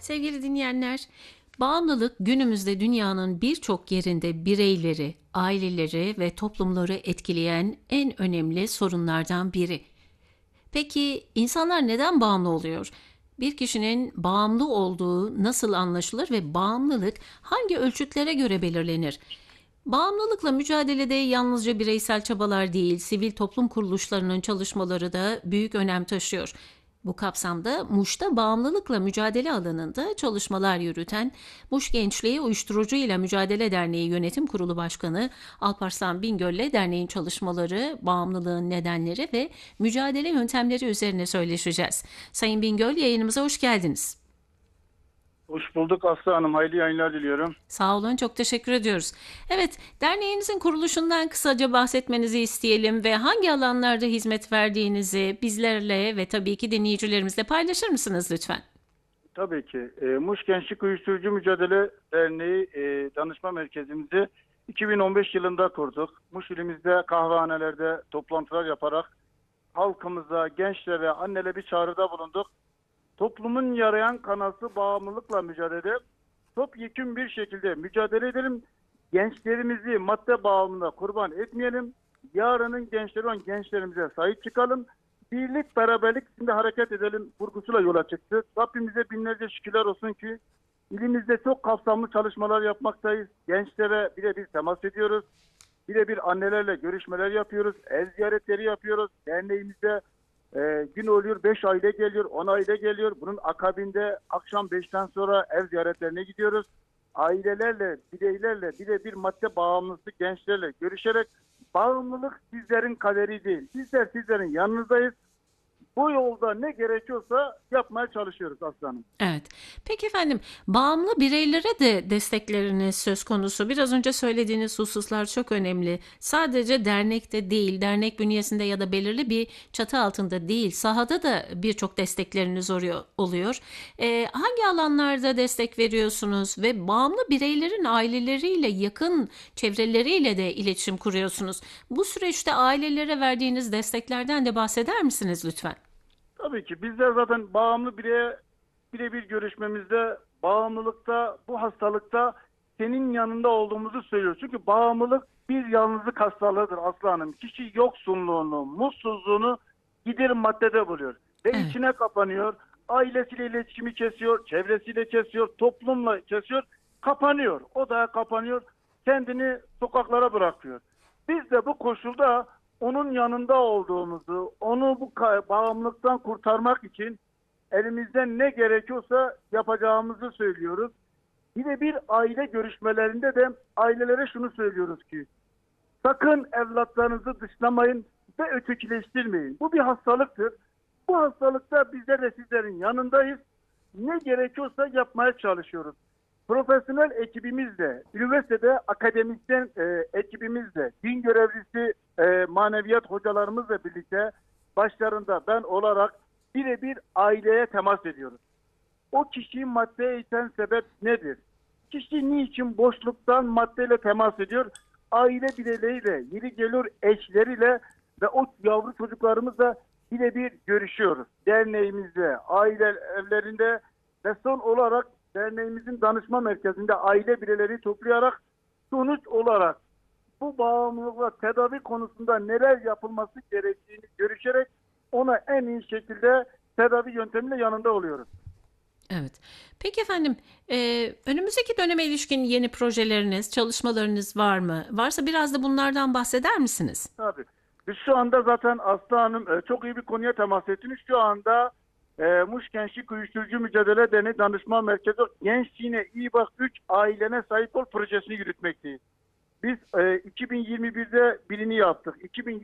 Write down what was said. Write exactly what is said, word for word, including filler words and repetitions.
Sevgili dinleyenler, bağımlılık günümüzde dünyanın birçok yerinde bireyleri, aileleri ve toplumları etkileyen en önemli sorunlardan biri. Peki insanlar neden bağımlı oluyor? Bir kişinin bağımlı olduğu nasıl anlaşılır ve bağımlılık hangi ölçütlere göre belirlenir? Bağımlılıkla mücadelede yalnızca bireysel çabalar değil, sivil toplum kuruluşlarının çalışmaları da büyük önem taşıyor. Bu kapsamda Muş'ta bağımlılıkla mücadele alanında çalışmalar yürüten Muş Gençliği Uyuşturucu ile Mücadele Derneği Yönetim Kurulu Başkanı Alparslan Bingöl'le derneğin çalışmaları, bağımlılığın nedenleri ve mücadele yöntemleri üzerine söyleşeceğiz. Sayın Bingöl, yayınımıza hoş geldiniz. Hoş bulduk Aslı Hanım. Hayırlı yayınlar diliyorum. Sağ olun, çok teşekkür ediyoruz. Evet, derneğinizin kuruluşundan kısaca bahsetmenizi isteyelim ve hangi alanlarda hizmet verdiğinizi bizlerle ve tabii ki dinleyicilerimizle paylaşır mısınız lütfen? Tabii ki. E, Muş Gençlik Uyuşturucu Mücadele Derneği e, danışma merkezimizi iki bin on beş yılında kurduk. Muş ilimizde kahvehanelerde toplantılar yaparak halkımıza, gençlere, annelere bir çağrıda bulunduk. Toplumun yarayan kanası bağımlılıkla mücadele, topyekün bir şekilde mücadele edelim. Gençlerimizi madde bağımlılığına kurban etmeyelim. Yarının gençleri olan gençlerimize sahip çıkalım. Birlik, beraberlik içinde hareket edelim vurgusuyla yola çıktık. Rabbimize binlerce şükürler olsun ki ilimizde çok kapsamlı çalışmalar yapmaktayız. Gençlere birebir temas ediyoruz. Birebir annelerle görüşmeler yapıyoruz. Ev ziyaretleri yapıyoruz. Derneğimizde e, gün oluyor, beş aile geliyor, on aile geliyor. Bunun akabinde akşam beşten sonra ev ziyaretlerine gidiyoruz. Ailelerle, bireylerle, birebir madde bağımlısı gençlerle görüşerek bağımlılık sizlerin kaderi değil. Bizler sizlerin yanınızdayız. Bu yolda ne gerekiyorsa yapmaya çalışıyoruz aslanım. Evet. Peki efendim, bağımlı bireylere de destekleriniz söz konusu. Biraz önce söylediğiniz hususlar çok önemli. Sadece dernekte değil, dernek bünyesinde ya da belirli bir çatı altında değil, sahada da birçok destekleriniz oluyor. oluyor. Ee, hangi alanlarda destek veriyorsunuz ve bağımlı bireylerin aileleriyle, yakın çevreleriyle de iletişim kuruyorsunuz? Bu süreçte ailelere verdiğiniz desteklerden de bahseder misiniz lütfen? Tabii ki bizler zaten bağımlı bireye birebir görüşmemizde bağımlılıkta, bu hastalıkta senin yanında olduğumuzu söylüyoruz. Çünkü bağımlılık bir yalnızlık hastalığıdır Aslı Hanım. Kişi yoksunluğunu, mutsuzluğunu gider maddede buluyor. Ve Evet. içine kapanıyor, ailesiyle iletişimi kesiyor, çevresiyle kesiyor, toplumla kesiyor, kapanıyor. O da kapanıyor, kendini sokaklara bırakıyor. Biz de bu koşulda onun yanında olduğumuzu, onu bu bağımlılıktan kurtarmak için elimizden ne gerekiyorsa yapacağımızı söylüyoruz. Bir de bir aile görüşmelerinde de ailelere şunu söylüyoruz ki, sakın evlatlarınızı dışlamayın ve ötekileştirmeyin. Bu bir hastalıktır. Bu hastalıkta bizler de sizlerin yanındayız. Ne gerekiyorsa yapmaya çalışıyoruz. Profesyonel ekibimizle, üniversitede akademisyen e, ekibimizle, din görevlisi e, maneviyat hocalarımızla birlikte başlarında ben olarak birebir aileye temas ediyoruz. O kişiyi maddeye iten sebep nedir? Kişi niçin boşluktan maddeyle temas ediyor? Aile bireyleriyle, yeri geliyor eşleriyle ve o yavru çocuklarımızla birebir görüşüyoruz. Derneğimizde, aile evlerinde ve son olarak derneğimizin danışma merkezinde aile bireyleri toplayarak sonuç olarak bu bağımlılıkla tedavi konusunda neler yapılması gerektiğini görüşerek ona en iyi şekilde tedavi yöntemiyle yanında oluyoruz. Evet. Peki efendim, e, önümüzdeki döneme ilişkin yeni projeleriniz, çalışmalarınız var mı? Varsa biraz da bunlardan bahseder misiniz? Tabii. Biz şu anda zaten Aslı Hanım e, çok iyi bir konuya temas ettiniz. Şu anda e, Muş Gençlik Uyuşturucu Mücadele Derneği Danışma Merkezi Gençliğine İyi Bak üç Ailene Sahip Ol projesini yürütmekteyiz. Biz e, iki bin yirmi birde birini yaptık.